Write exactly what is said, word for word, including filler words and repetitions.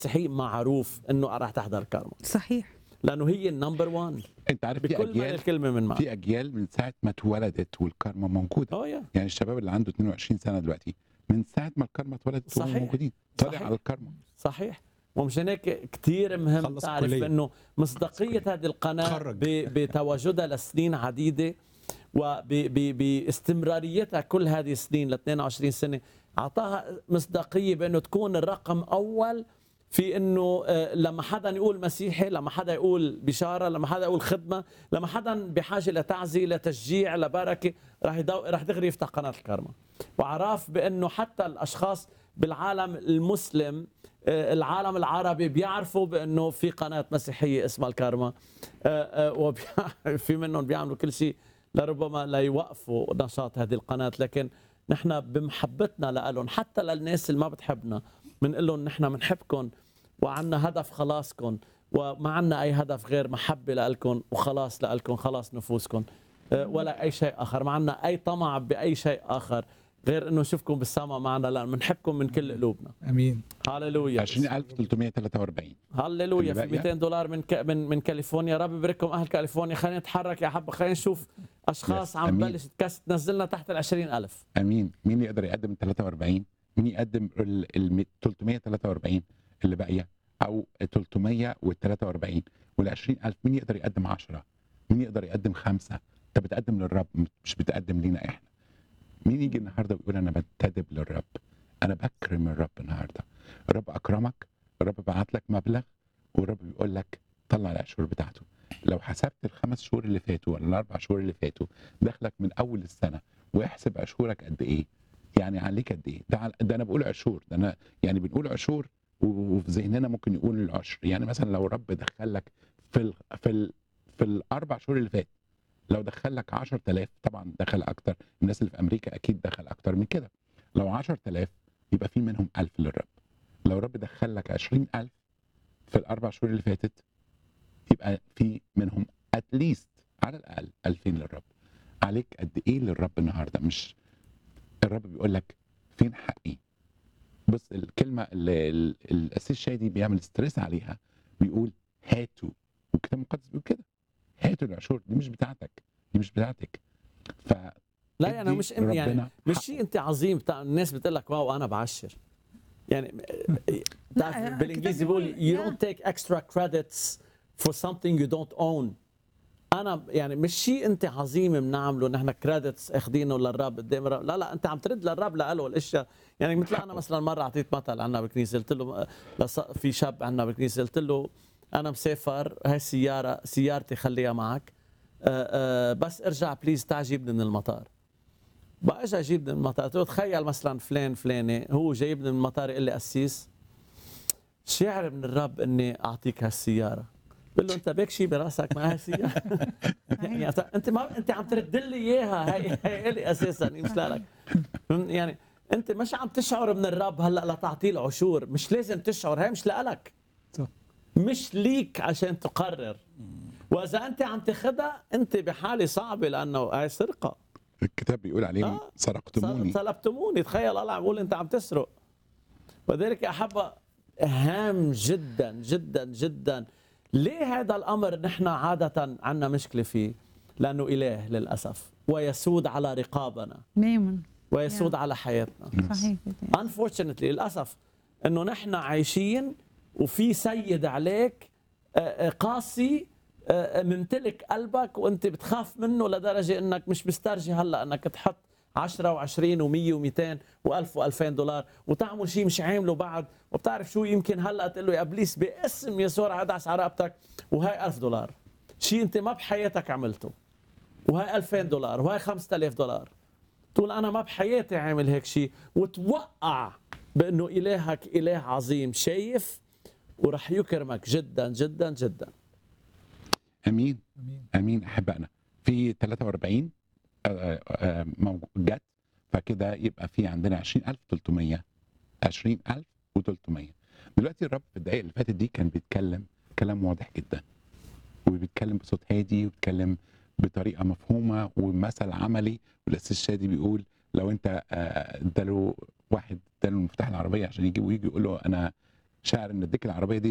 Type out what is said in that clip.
صحيح معروف انه راح تحضر كارما، صحيح. لانه هي النمبر واحد انت عارف في بكل معنى اجيال الكلمه من معنى. في اجيال من ساعه ما اتولدت والكارما موجوده. اه يا يعني الشباب اللي عنده اتنين وعشرين سنه دلوقتي من ساعه ما الكارما اتولدت وهم صحيح. موجودين طالع صحيح. على الكارما. صحيح. ومشان هيك كثير مهم خلص تعرف الكلية. انه مصداقيه هذه القناه تخرج. ب- بتواجدها لسنين عديده وباستمراريتها كل هذه السنين ل اثنين وعشرين سنه اعطاها مصداقيه بانه تكون الرقم اول في انه آه، لما حدا يقول مسيحي، لما حدا يقول بشاره، لما حدا يقول خدمه، لما حدا بحاجه لتعزيه لتشجيع لبركه، راح يدو... راح دغري يفتح قناه الكرمه. وعرف بانه حتى الاشخاص بالعالم المسلم، آه، العالم العربي بيعرفوا بانه في قناه مسيحيه اسمها الكارما، وفي منهم بيعملوا كل شيء لربما لا يوقفوا نشاط هذه القناه، لكن نحن بمحبتنا لهم حتى للناس اللي ما بتحبنا بنقول لهم نحن بنحبكم وعنا هدف خلاصكم، وما عنا اي هدف غير محبه لكم وخلاص لكم، خلاص نفوسكم، آه، ولا اي شيء اخر، ما عنا اي طمع باي شيء اخر غير انه نشوفكم بالسماء معنا، لان بنحبكم من كل قلوبنا. امين. هاليلويا. عشرين ألف وثلاثمية وثلاثة وأربعين. هاليلويا. في الباقي؟ مئتين دولار من ك... من من كاليفورنيا. رب يبارككم اهل كاليفورنيا. خلينا نتحرك يا حبه، خلينا نشوف اشخاص يس، عم أمين. تبلش تكس تنزلنا تحت ال عشرين ألف. امين. مين يقدر يقدم ثلاثة وأربعين؟ مين يقدم ال ال ثلاثمية وثلاثة وأربعين اللي باقيه، او ثلاثمية وثلاثة وأربعين وال عشرين ألف؟ مين يقدر يقدم عشرة؟ مين يقدر يقدم خمسة؟ انت بتقدم للرب مش بتقدم لينا احنا. مين يجي النهارده ويقول انا بنتدب للرب، انا بكرم الرب النهارده؟ الرب اكرمك، الرب بعت لك مبلغ، والرب بيقول لك طلع العشور بتاعته. لو حسبت الخمس شهور اللي فاتوا ولا الاربع شهور اللي فاتوا دخلك من اول السنه واحسب عشورك قد ايه، يعني عليك قد ايه؟ ده, عل- ده انا بقول عشور، ده انا يعني بنقول عشور و- وفي ذهننا ممكن يقول العشر. يعني مثلا لو الرب دخلك في ال في ال في الاربع شهور اللي فات، لو دخل لك عشرة آلاف، طبعا دخل اكتر، الناس اللي في امريكا اكيد دخل اكتر من كده. لو عشرة آلاف يبقى في منهم ألف للرب. لو الرب دخل لك عشرين ألف في الاربع شهور اللي فاتت يبقى في منهم اتليست على الاقل ألفين للرب. عليك قد ايه للرب النهارده؟ مش الرب بيقول لك فين حقي؟ بص الكلمه اللي ال- الاسيس شادي بيعمل ستريس عليها، بيقول هاتوا، والكتاب المقدس بيقول كده، هاتوا العشور، دي مش بتاعتك، دي مش بتاعتك. ف لا يعني ادي مش يعني ربنا مش حقه. شيء انت عظيم بتاع الناس بتقول لك واو انا بعشر. يعني بتعرف لا، بالانجليزي الكتاب بيقول بيقول- you don't take extra credits for something you don't own. انا يعني مش شيء انت عظيم بنعمله نحن كريدتس اخذينه للرب قدام الرب، لا لا انت عم ترد للرب لقاله الاشياء. يعني مثل انا مثلا مره اعطيت مثل عنا بالكنيسه، قلت له لص- في شاب عنا بالكنيسه قلت له انا مسافر، هاي السياره سيارتي خليها معك، آه، آه، بس ارجع بليز تعال جيبني من المطار. بقى اجى جيبني من المطار، قلت له تخيل مثلا فلان فلاني هو جايبني من المطار يقول لي قسيس شعر من الرب اني اعطيك هالسياره. بقول له انت بك شيء براسك مع هالسياره؟ يعني أنت- انت ما انت عم ترد لي اياها، هي هي الي اساسا مش لك. يعني انت مش عم تشعر من الرب هلا لتعطيه العشور، مش لازم تشعر، هي مش لك، صح. مش ليك عشان تقرر. واذا انت عم تاخذها انت بحاله صعبه لانه هاي سرقه. الكتاب بيقول عليهم آه. سرقتموني. سلبتموني. تخيل الله عم يقول انت عم تسرق. وذلك يا احبه هام جدا جدا جدا. ليه هذا الامر نحن عاده عندنا مشكله فيه؟ لانه اله للاسف ويسود على رقابنا دايما ويسود Yeah. على حياتنا. صحيح. unfortunately للاسف انه نحن عايشين وفي سيد عليك آه، آه، قاسي، آه، ممتلك قلبك وانت بتخاف منه لدرجه انك مش مسترجي هلا انك تحط عشرة وعشرين ومية ومئتين وألف وألفين دولار وتعمل شيء مش عامله بعد. وبتعرف شو يمكن هلا تقول له يا ابليس باسم يسوع ادعس على رقبتك، وهي ألف دولار شيء انت ما بحياتك عملته، وهي ألفين دولار وهي خمسة آلاف دولار. تقول انا ما بحياتي عامل هيك شيء، وتوقع بانه الهك اله عظيم شايف ورح يكرمك جدا جدا جدا. امين. امين. امين. احبائنا في ثلاثة وأربعين آه، آه، موجود جت، فكده يبقى في عندنا عشرين ألف وثلاثمية. عشرين ألف وثلاثمية. دلوقتي الرب في الدقائق اللي فاتت دي كان بيتكلم كلام واضح جدا، وبيتكلم بصوت هادي، وبيتكلم بطريقه مفهومه ومثل عملي. والاسيس شادي بيقول لو انت آه، اداله واحد اداله مفتاح العربيه عشان يجي ويجي يقول له انا شاعر ان الدكه العربيه دي